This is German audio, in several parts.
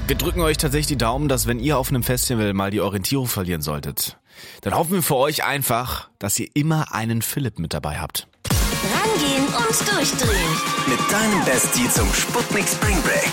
Wir drücken euch tatsächlich die Daumen, dass wenn ihr auf einem Festival mal die Orientierung verlieren solltet, dann hoffen wir für euch einfach, dass ihr immer einen Philipp mit dabei habt. Rangehen und durchdrehen. Mit deinem Bestie zum Sputnik Spring Break.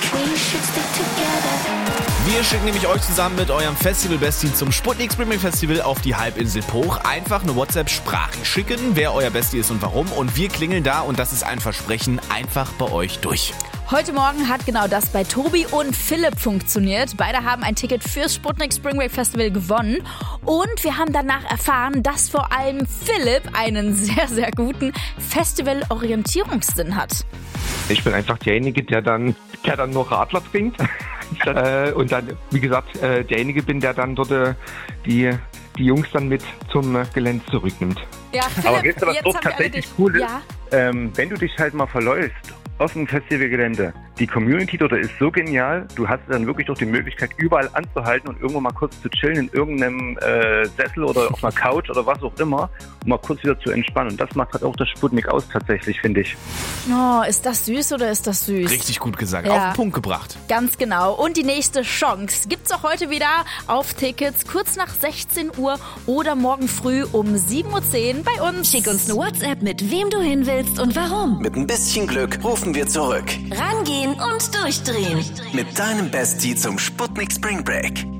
Wir schicken nämlich euch zusammen mit eurem Festival-Bestie zum Sputnik Spring Break Festival auf die Halbinsel Poch. Einfach eine WhatsApp-Sprache schicken, wer euer Bestie ist und warum. Und wir klingeln da, und das ist ein Versprechen, einfach bei euch durch. Heute Morgen hat genau das bei Tobi und Philipp funktioniert. Beide haben ein Ticket fürs Sputnik Spring Break Festival gewonnen. Und wir haben danach erfahren, dass vor allem Philipp einen sehr, sehr guten Festival-Orientierungssinn hat. Ich bin einfach derjenige, der dann nur Radler trinkt. Und dann, wie gesagt, derjenige bin, der dann dort die Jungs dann mit zum Gelände zurücknimmt. Ja, Philipp, aber weißt du, was jetzt doch haben wir alle tatsächlich dich. cool ist? Ja. Wenn du dich halt mal verläufst auf dem Festivalgelände, die Community dort ist so genial, du hast dann wirklich doch die Möglichkeit, überall anzuhalten und irgendwo mal kurz zu chillen in irgendeinem Sessel oder auf einer Couch oder was auch immer, um mal kurz wieder zu entspannen. Und das macht halt auch das Sputnik aus tatsächlich, finde ich. Oh, ist das süß oder ist das süß? Richtig gut gesagt, Ja. auf den Punkt gebracht. Ganz genau. Und die nächste Chance gibt's auch heute wieder auf Tickets kurz nach 16 Uhr oder morgen früh um 7.10 Uhr bei uns. Schick uns eine WhatsApp mit wem du hin willst und warum. Mit ein bisschen Glück rufen wir zurück. Rangehen und durchdrehen. Mit deinem Bestie zum Sputnik Spring Break.